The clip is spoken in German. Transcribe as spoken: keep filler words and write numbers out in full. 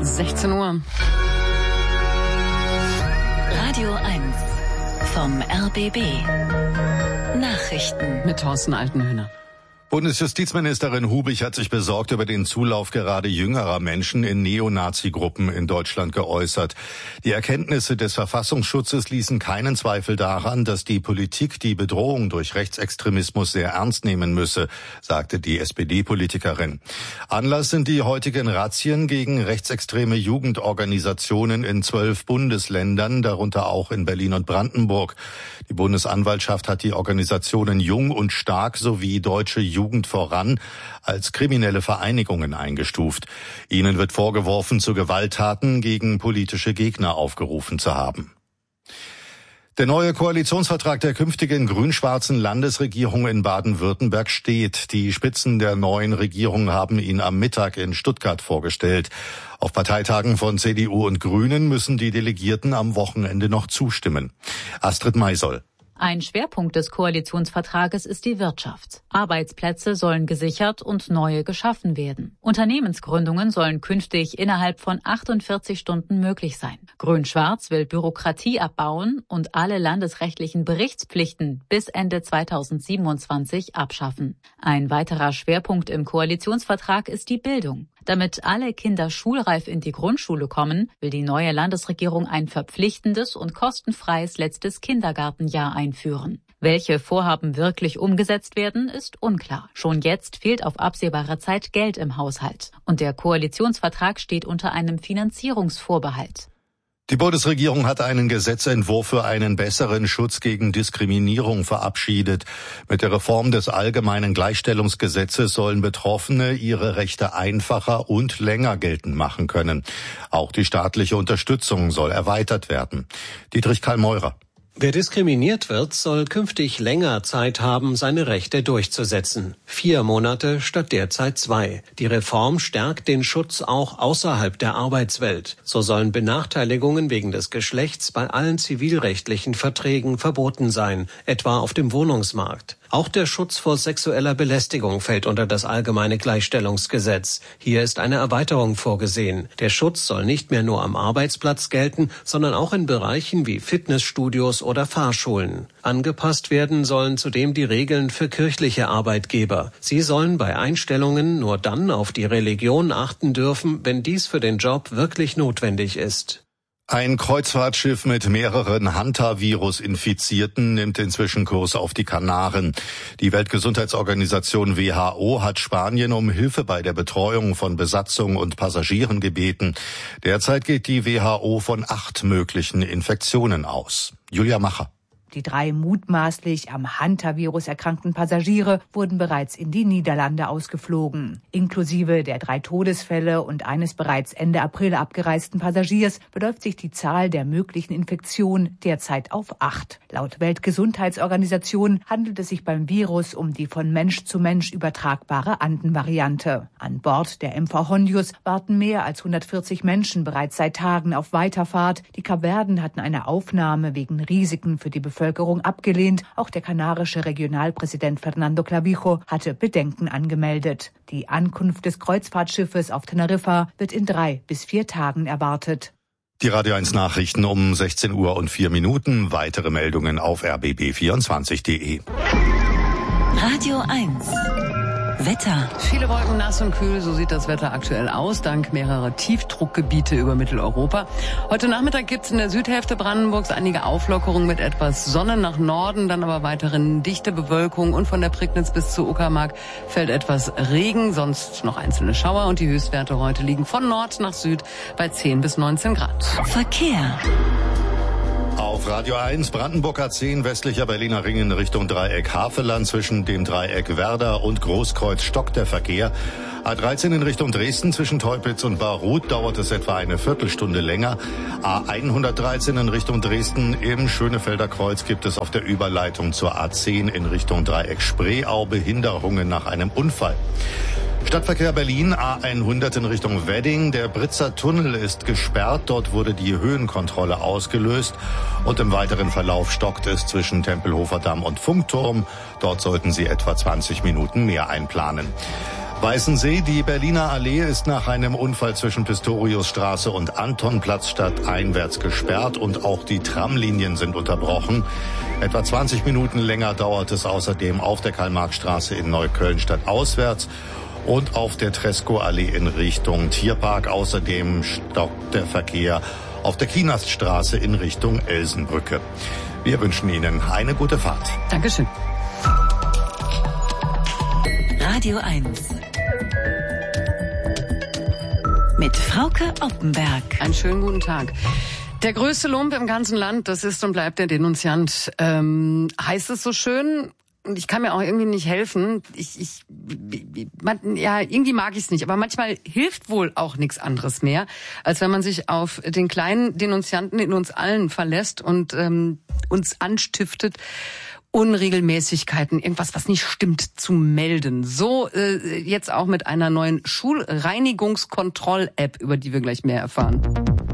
sechzehn Uhr. Radio eins vom R B B. Nachrichten Mit Thorsten Altenhöhner. Bundesjustizministerin Hubich hat sich besorgt über den Zulauf gerade jüngerer Menschen in Neonazi-Gruppen in Deutschland geäußert. Die Erkenntnisse des Verfassungsschutzes ließen keinen Zweifel daran, dass die Politik die Bedrohung durch Rechtsextremismus sehr ernst nehmen müsse, sagte die S P D-Politikerin. Anlass sind die heutigen Razzien gegen rechtsextreme Jugendorganisationen in zwölf Bundesländern, darunter auch in Berlin und Brandenburg. Die Bundesanwaltschaft hat die Organisationen Jung und Stark sowie Deutsche Jugend voran als kriminelle Vereinigungen eingestuft. Ihnen wird vorgeworfen, zu Gewalttaten gegen politische Gegner aufgerufen zu haben. Der neue Koalitionsvertrag der künftigen grün-schwarzen Landesregierung in Baden-Württemberg steht. Die Spitzen der neuen Regierung haben ihn am Mittag in Stuttgart vorgestellt. Auf Parteitagen von C D U und Grünen müssen die Delegierten am Wochenende noch zustimmen. Astrid Maisoll. Ein Schwerpunkt des Koalitionsvertrages ist die Wirtschaft. Arbeitsplätze sollen gesichert und neue geschaffen werden. Unternehmensgründungen sollen künftig innerhalb von achtundvierzig Stunden möglich sein. Grün-Schwarz will Bürokratie abbauen und alle landesrechtlichen Berichtspflichten bis Ende zweitausendsiebenundzwanzig abschaffen. Ein weiterer Schwerpunkt im Koalitionsvertrag ist die Bildung. Damit alle Kinder schulreif in die Grundschule kommen, will die neue Landesregierung ein verpflichtendes und kostenfreies letztes Kindergartenjahr einführen. Welche Vorhaben wirklich umgesetzt werden, ist unklar. Schon jetzt fehlt auf absehbare Zeit Geld im Haushalt. Und der Koalitionsvertrag steht unter einem Finanzierungsvorbehalt. Die Bundesregierung hat einen Gesetzentwurf für einen besseren Schutz gegen Diskriminierung verabschiedet. Mit der Reform des allgemeinen Gleichstellungsgesetzes sollen Betroffene ihre Rechte einfacher und länger geltend machen können. Auch die staatliche Unterstützung soll erweitert werden. Dietrich Karl-Meurer. Wer diskriminiert wird, soll künftig länger Zeit haben, seine Rechte durchzusetzen. Vier Monate statt derzeit zwei. Die Reform stärkt den Schutz auch außerhalb der Arbeitswelt. So sollen Benachteiligungen wegen des Geschlechts bei allen zivilrechtlichen Verträgen verboten sein, etwa auf dem Wohnungsmarkt. Auch der Schutz vor sexueller Belästigung fällt unter das allgemeine Gleichstellungsgesetz. Hier ist eine Erweiterung vorgesehen. Der Schutz soll nicht mehr nur am Arbeitsplatz gelten, sondern auch in Bereichen wie Fitnessstudios oder Fahrschulen. Angepasst werden sollen zudem die Regeln für kirchliche Arbeitgeber. Sie sollen bei Einstellungen nur dann auf die Religion achten dürfen, wenn dies für den Job wirklich notwendig ist. Ein Kreuzfahrtschiff mit mehreren Hantavirus-Infizierten nimmt inzwischen Kurs auf die Kanaren. Die Weltgesundheitsorganisation W H O hat Spanien um Hilfe bei der Betreuung von Besatzung und Passagieren gebeten. Derzeit geht die W H O von acht möglichen Infektionen aus. Julia Macher. Die drei mutmaßlich am Hantavirus erkrankten Passagiere wurden bereits in die Niederlande ausgeflogen. Inklusive der drei Todesfälle und eines bereits Ende April abgereisten Passagiers beläuft sich die Zahl der möglichen Infektionen derzeit auf acht. Laut Weltgesundheitsorganisation handelt es sich beim Virus um die von Mensch zu Mensch übertragbare Anden-Variante. An Bord der M V Hondius warten mehr als hundertvierzig Menschen bereits seit Tagen auf Weiterfahrt. Die Kapverden hatten eine Aufnahme wegen Risiken für die Bevölkerung abgelehnt. Auch der kanarische Regionalpräsident Fernando Clavijo hatte Bedenken angemeldet. Die Ankunft des Kreuzfahrtschiffes auf Teneriffa wird in drei bis vier Tagen erwartet. Die Radio eins Nachrichten um sechzehn Uhr und vier Minuten. Weitere Meldungen auf r b b vierundzwanzig punkt d e. Radio eins Wetter. Viele Wolken, nass und kühl, so sieht das Wetter aktuell aus, dank mehrerer Tiefdruckgebiete über Mitteleuropa. Heute Nachmittag gibt es in der Südhälfte Brandenburgs einige Auflockerungen mit etwas Sonne nach Norden, dann aber weiterhin dichte Bewölkung und von der Prignitz bis zur Uckermark fällt etwas Regen, sonst noch einzelne Schauer und die Höchstwerte heute liegen von Nord nach Süd bei zehn bis neunzehn Grad. Verkehr. Auf Radio eins, Brandenburg A zehn, westlicher Berliner Ring in Richtung Dreieck Havelland. Zwischen dem Dreieck Werder und Großkreuz stockt der Verkehr. A dreizehn in Richtung Dresden zwischen Teupitz und Barruth dauert es etwa eine Viertelstunde länger. A hundertdreizehn in Richtung Dresden im Schönefelder Kreuz gibt es auf der Überleitung zur A zehn in Richtung Dreieck Spreeau Behinderungen nach einem Unfall. Stadtverkehr Berlin, A hundert in Richtung Wedding. Der Britzer Tunnel ist gesperrt. Dort wurde die Höhenkontrolle ausgelöst. Und im weiteren Verlauf stockt es zwischen Tempelhofer Damm und Funkturm. Dort sollten Sie etwa zwanzig Minuten mehr einplanen. Weißensee, die Berliner Allee ist nach einem Unfall zwischen Pistoriusstraße und Antonplatz stadteinwärts gesperrt und auch die Tramlinien sind unterbrochen. Etwa zwanzig Minuten länger dauert es außerdem auf der Karl-Marx-Straße in Neukölln stadtauswärts und auf der Tresco-Allee in Richtung Tierpark. Außerdem stockt der Verkehr auf der Kienaststraße in Richtung Elsenbrücke. Wir wünschen Ihnen eine gute Fahrt. Dankeschön. Radio eins. Mit Frauke Oppenberg. Einen schönen guten Tag. Der größte Lump im ganzen Land, das ist und bleibt der Denunziant. Ähm, heißt es so schön? Und ich kann mir auch irgendwie nicht helfen. Ich, ich, man, ja, irgendwie mag ich es nicht. Aber manchmal hilft wohl auch nichts anderes mehr, als wenn man sich auf den kleinen Denunzianten in uns allen verlässt und ähm, uns anstiftet, Unregelmäßigkeiten, irgendwas, was nicht stimmt, zu melden. So äh, jetzt auch mit einer neuen Schulreinigungskontroll-App, über die wir gleich mehr erfahren.